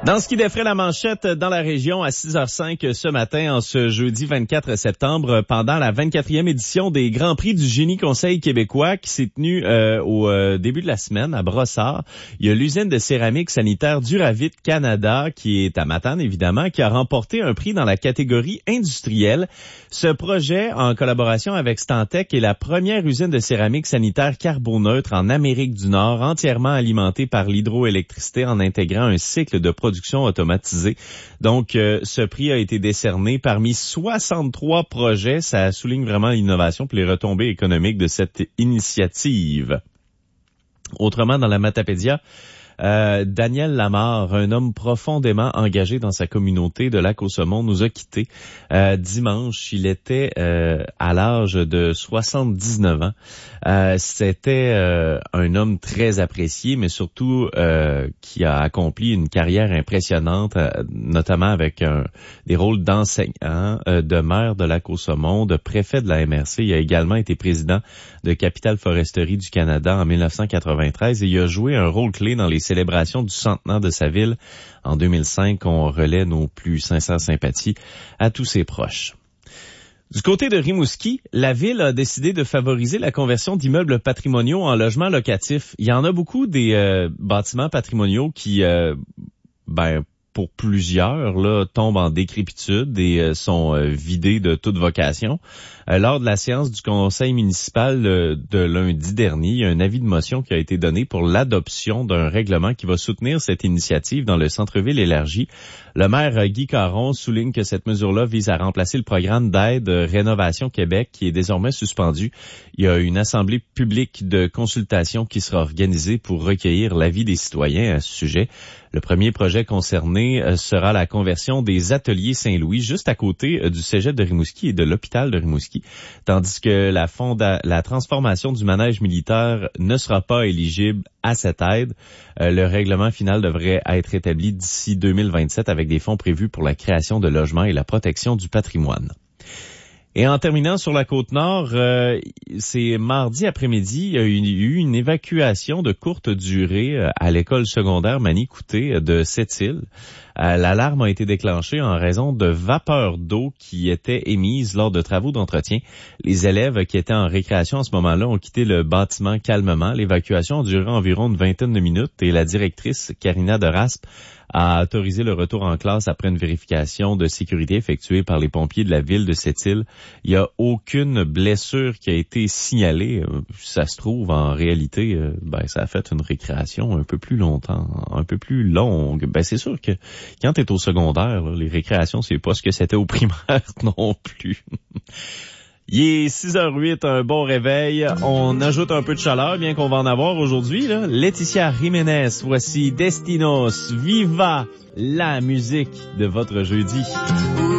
Dans ce qui défrait la manchette dans la région à 6h05 ce matin, en ce jeudi 24 septembre, pendant la 24e édition des Grands Prix du Génie Conseil québécois qui s'est tenue au début de la semaine à Brossard, il y a l'usine de céramique sanitaire Duravit Canada, qui est à Matane évidemment, qui a remporté un prix dans la catégorie industrielle. Ce projet, en collaboration avec Stantec, est la première usine de céramique sanitaire carboneutre en Amérique du Nord, entièrement alimentée par l'hydroélectricité en intégrant un cycle de production automatisée. Donc, ce prix a été décerné parmi 63 projets. Ça souligne vraiment l'innovation et les retombées économiques de cette initiative. Autrement, dans la Matapédia, Daniel Lamarre, un homme profondément engagé dans sa communauté de Lac-aux-Saumons, nous a quittés dimanche. Il était à l'âge de 79 ans. C'était un homme très apprécié, mais surtout qui a accompli une carrière impressionnante, notamment avec des rôles d'enseignant, de maire de Lac-aux-Saumons, de préfet de la MRC. Il a également été président de Capital Foresterie du Canada en 1993 et il a joué un rôle clé dans les célébrations du centenaire de sa ville. En 2005, on relaie nos plus sincères sympathies à tous ses proches. Du côté de Rimouski, la ville a décidé de favoriser la conversion d'immeubles patrimoniaux en logements locatifs. Il y en a beaucoup des bâtiments patrimoniaux qui, pour plusieurs, là, tombent en décrépitude et sont vidés de toute vocation. Lors de la séance du conseil municipal de lundi dernier, il y a un avis de motion qui a été donné pour l'adoption d'un règlement qui va soutenir cette initiative dans le centre-ville élargi. Le maire Guy Caron souligne que cette mesure-là vise à remplacer le programme d'aide Rénovation Québec qui est désormais suspendu. Il y a une assemblée publique de consultation qui sera organisée pour recueillir l'avis des citoyens à ce sujet. Le premier projet concerné sera la conversion des ateliers Saint-Louis, juste à côté du cégep de Rimouski et de l'hôpital de Rimouski, tandis que la transformation du manège militaire ne sera pas éligible à cette aide. Le règlement final devrait être établi d'ici 2027 avec des fonds prévus pour la création de logements et la protection du patrimoine. Et en terminant sur la Côte-Nord, c'est mardi après-midi, il y a eu une évacuation de courte durée à l'école secondaire Manicouté de Sept-Îles. L'alarme a été déclenchée en raison de vapeurs d'eau qui étaient émises lors de travaux d'entretien. Les élèves qui étaient en récréation à ce moment-là ont quitté le bâtiment calmement. L'évacuation a duré environ une vingtaine de minutes et la directrice, Karina de Raspe, a autorisé le retour en classe après une vérification de sécurité effectuée par les pompiers de la ville de Sept-Îles. Il n'y a aucune blessure qui a été signalée. Ça se trouve, en réalité, ça a fait une récréation un peu plus longtemps, un peu plus longue. C'est sûr que quand tu es au secondaire, là, les récréations, c'est pas ce que c'était au primaire non plus. Il est 6h08, un bon réveil. On ajoute un peu de chaleur, bien qu'on va en avoir aujourd'hui, là. Laetitia Jiménez, voici Destinos, Viva la musique de votre jeudi.